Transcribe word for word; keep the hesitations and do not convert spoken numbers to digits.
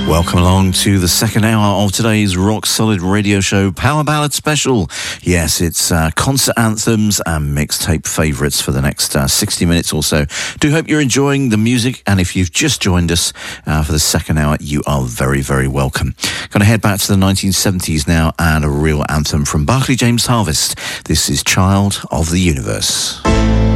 Welcome along to the second hour of today's Rock Solid radio show, Power Ballad Special. Yes, it's uh, concert anthems and mixtape favourites for the next uh, sixty minutes or so. Do hope you're enjoying the music, and if you've just joined us uh, for the second hour, you are very, very welcome. Going to head back to the nineteen seventies now and a real anthem from Barclay James Harvest. This is Child of the Universe.